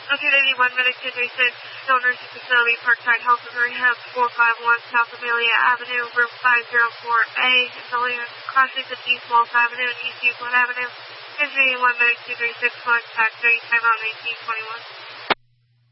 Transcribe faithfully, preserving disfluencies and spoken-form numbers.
Located eighty-one, Medic two three six, Skilled Nursing Facility, Parkside Health and Rehab, four five one South Amelia Avenue, room five oh four A, Amelia, crossings of East Walls Avenue and East Euclid Avenue. Entry eighty-one, Medic two three six, contact thirty-five on eighteen twenty-one.